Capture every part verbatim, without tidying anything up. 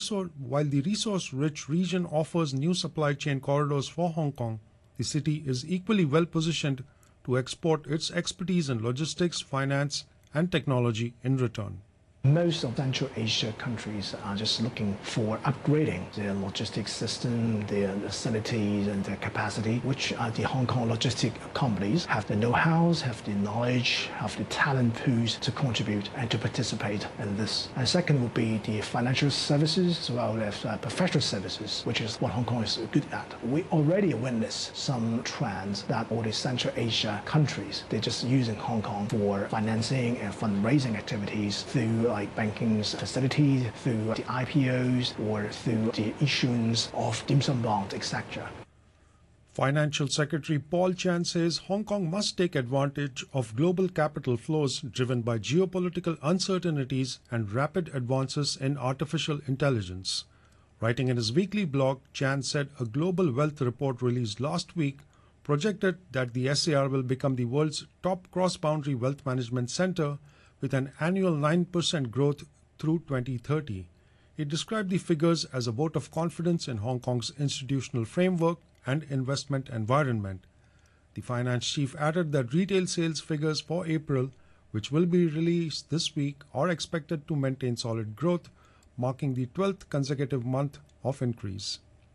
So, while the resource-rich region offers new supply chain corridors for Hong Kong, the city is equally well positioned to export its expertise in logistics, finance, and technology in return. Most of Central Asia countries are just looking for upgrading their logistics system, their facilities and their capacity, which uh, the Hong Kong logistic companies have the know-how, have the knowledge, have the talent pools to contribute and to participate in this. And second would be the financial services as well as uh, professional services, which is what Hong Kong is good at. We already witnessed some trends that all the Central Asia countries, they're just using Hong Kong for financing and fundraising activities through like banking facilities, through the I P Os, or through the issuance of dim sum bonds, et cetera. Financial Secretary Paul Chan says Hong Kong must take advantage of global capital flows driven by geopolitical uncertainties and rapid advances in artificial intelligence. Writing in his weekly blog, Chan said a global wealth report released last week projected that the S A R will become the world's top cross-boundary wealth management center with an annual nine percent growth through twenty thirty. It described the figures as a vote of confidence in Hong Kong's institutional framework and investment environment. The finance chief added that retail sales figures for April, which will be released this week, are expected to maintain solid growth, marking the twelfth consecutive month of increase.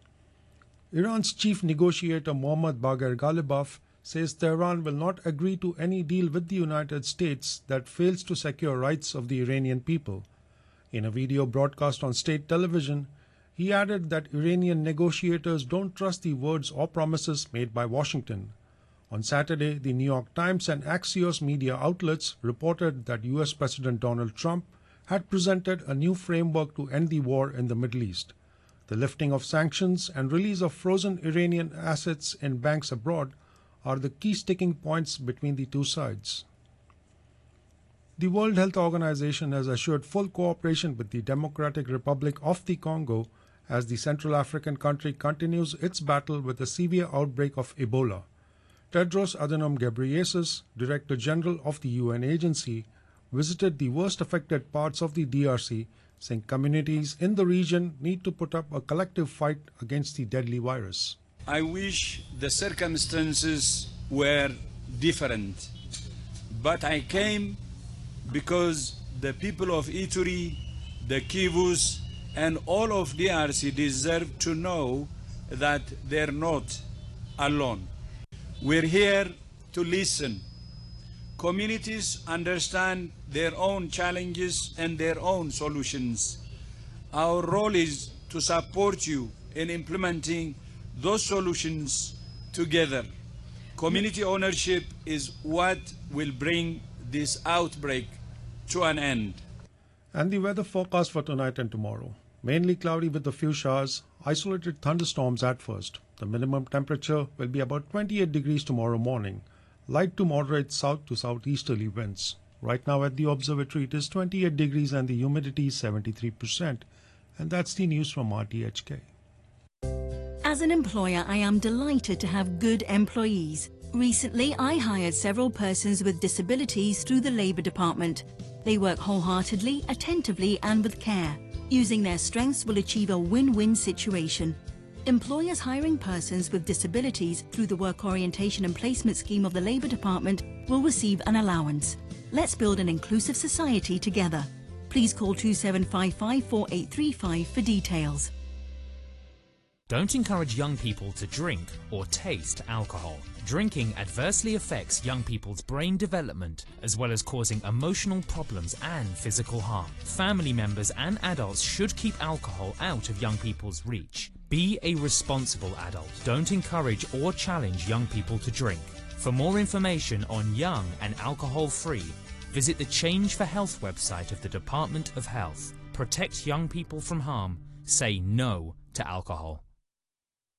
Iran's chief negotiator Mohammad Bagher Ghalibaf says Tehran will not agree to any deal with the United States that fails to secure rights of the Iranian people. In a video broadcast on state television, he added that Iranian negotiators don't trust the words or promises made by Washington. On Saturday, the New York Times and Axios media outlets reported that U S President Donald Trump had presented a new framework to end the war in the Middle East. The lifting of sanctions and release of frozen Iranian assets in banks abroad are the key sticking points between the two sides. The World Health Organization has assured full cooperation with the Democratic Republic of the Congo as the Central African country continues its battle with a severe outbreak of Ebola. Tedros Adhanom Ghebreyesus, Director General of the U N agency, visited the worst affected parts of the D R C, saying communities in the region need to put up a collective fight against the deadly virus. I wish the circumstances were different, but I came because the people of Ituri, the Kivus, and all of D R C deserve to know that they're not alone. We're here to listen. Communities understand their own challenges and their own solutions. Our role is to support you in implementing those solutions together. Community ownership is what will bring this outbreak to an end. And the weather forecast for tonight and tomorrow. Mainly cloudy with a few showers, isolated thunderstorms at first. The minimum temperature will be about twenty-eight degrees tomorrow morning. Light to moderate south to southeasterly winds. Right now at the observatory it is twenty-eight degrees and the humidity is seventy-three percent. And that's the news from R T H K. As an employer, I am delighted to have good employees. Recently, I hired several persons with disabilities through the Labour Department. They work wholeheartedly, attentively and with care. Using their strengths will achieve a win-win situation. Employers hiring persons with disabilities through the Work Orientation and Placement Scheme of the Labour Department will receive an allowance. Let's build an inclusive society together. Please call two seven five five, four eight three five for details. Don't encourage young people to drink or taste alcohol. Drinking adversely affects young people's brain development as well as causing emotional problems and physical harm. Family members and adults should keep alcohol out of young people's reach. Be a responsible adult. Don't encourage or challenge young people to drink. For more information on young and alcohol-free, visit the Change for Health website of the Department of Health. Protect young people from harm. Say no to alcohol.